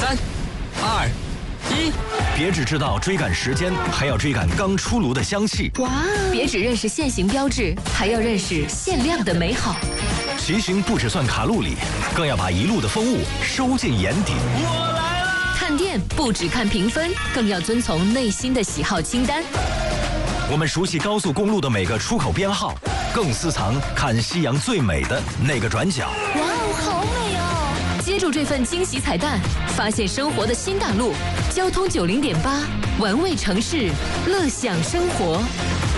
3、2、1， 别只知道追赶时间，还要追赶刚出炉的香气。 哇！别只认识限行标志，还要认识限量的美好。 骑行不只算卡路里，更要把一路的风物收进眼底。 我来啦！ 看店不只看评分，更要遵从内心的喜好清单。 我们熟悉高速公路的每个出口编号，更私藏看夕阳最美的那个转角。 哇哦，好美哦！接住这份惊喜彩蛋，发现生活的新大陆。交通90.8，玩味城市，乐享生活。